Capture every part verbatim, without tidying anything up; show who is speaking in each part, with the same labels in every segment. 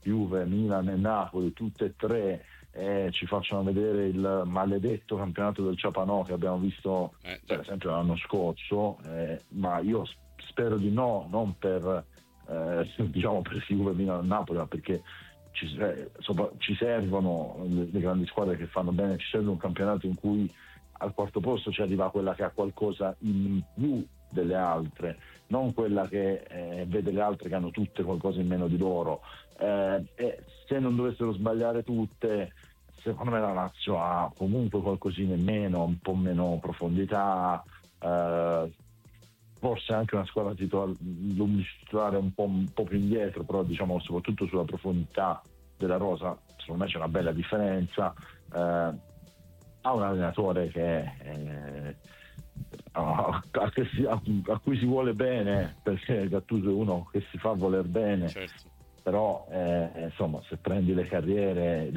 Speaker 1: Juve, Milan e Napoli, tutte e tre, eh, ci facciano vedere il maledetto campionato del Ciapanò che abbiamo visto
Speaker 2: Eh,
Speaker 1: per esempio l'anno scorso, eh, ma io spero di no, non per eh, diciamo per Juve, Milan e Napoli, ma perché ci, eh, sopra, ci servono le, le grandi squadre che fanno bene, ci serve un campionato in cui al quarto posto ci arriva quella che ha qualcosa in più delle altre, non quella che eh, vede le altre che hanno tutte qualcosa in meno di loro. Eh, e se non dovessero sbagliare tutte, secondo me la Lazio ha comunque qualcosina in meno, un po' meno profondità, eh, forse anche una squadra titolare, titolare un po', un po' più indietro, però diciamo soprattutto sulla profondità della rosa, secondo me c'è una bella differenza. Eh, ha un allenatore che eh, a, a, che si, a, a cui si vuole bene, perché Gattuso è uno che si fa voler bene,
Speaker 2: certo.
Speaker 1: però eh, insomma se prendi le carriere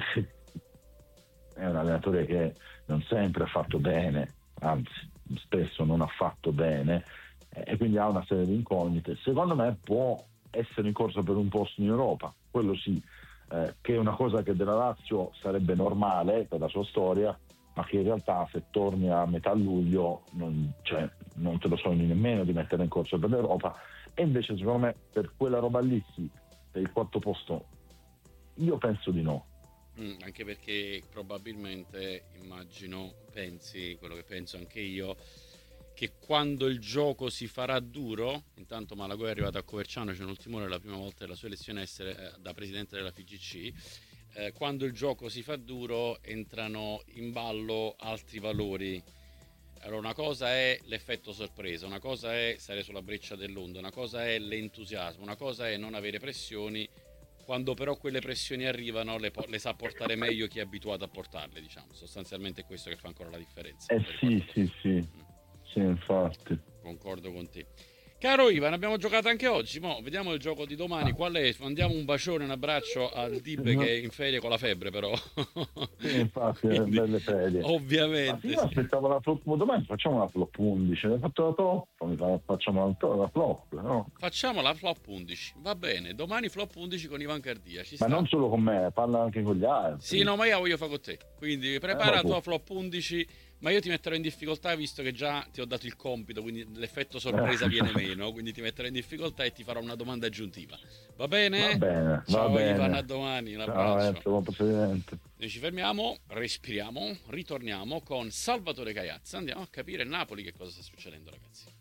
Speaker 1: è un allenatore che non sempre ha fatto bene, anzi spesso non ha fatto bene, eh, e quindi ha una serie di incognite. Secondo me può essere in corsa per un posto in Europa, quello sì, eh, che è una cosa che della Lazio sarebbe normale per la sua storia, ma che in realtà se torni a metà luglio non, cioè, non te lo sogni nemmeno di mettere in corsa per l'Europa. E invece secondo me per quella roba lì sì, per il quarto posto io penso di no.
Speaker 2: Mm, anche perché probabilmente immagino, pensi quello che penso anche io, che quando il gioco si farà duro, intanto Malagoi è arrivato a Coverciano, c'è un timore, la prima volta della sua elezione a essere eh, da presidente della F I G C, eh, quando il gioco si fa duro entrano in ballo altri valori. Allora, una cosa è l'effetto sorpresa, una cosa è stare sulla breccia dell'onda, una cosa è l'entusiasmo, una cosa è non avere pressioni. Quando però quelle pressioni arrivano, le, po- le sa portare meglio chi è abituato a portarle, diciamo. Sostanzialmente è questo che fa ancora la differenza.
Speaker 1: Eh
Speaker 2: per il
Speaker 1: sì,
Speaker 2: quarto
Speaker 1: sì,
Speaker 2: posto.
Speaker 1: sì,
Speaker 2: Mm.
Speaker 1: sì, infatti.
Speaker 2: Concordo con te. Caro Ivan, abbiamo giocato anche oggi. Mo, vediamo il gioco di domani.
Speaker 1: Ah,
Speaker 2: Qual è? Mandiamo un bacione, un abbraccio al Dib che è in ferie con la febbre, però.
Speaker 1: sì, infatti, eh,
Speaker 2: Quindi,
Speaker 1: belle ferie. Ma sì,
Speaker 2: ovviamente,
Speaker 1: io
Speaker 2: sì.
Speaker 1: aspettavo la flop, domani facciamo la flop undici, ne ho fatto la top, mi fa- facciamo la, la flop, no?
Speaker 2: Facciamo la flop undici. Va bene. Domani flop undici con Ivan Cardia. Ci
Speaker 1: Ma
Speaker 2: sta.
Speaker 1: non solo con me, parla anche con gli
Speaker 2: Sì,
Speaker 1: altri.
Speaker 2: no, ma io voglio fare con te. Quindi
Speaker 1: Eh,
Speaker 2: prepara la
Speaker 1: vabbè.
Speaker 2: tua flop undici. Ma io ti metterò in difficoltà visto che già ti ho dato il compito, quindi l'effetto sorpresa viene meno, quindi ti metterò in difficoltà e ti farò una domanda aggiuntiva. Va
Speaker 1: Va
Speaker 2: bene?
Speaker 1: bene, va
Speaker 2: Ciao Ivan, a
Speaker 1: bene.
Speaker 2: domani, un
Speaker 1: Ciao
Speaker 2: abbraccio.
Speaker 1: Enzo, buon procedimento.
Speaker 2: Noi ci fermiamo, respiriamo, ritorniamo con Salvatore Caiazza. Andiamo a capire Napoli che cosa sta succedendo, ragazzi.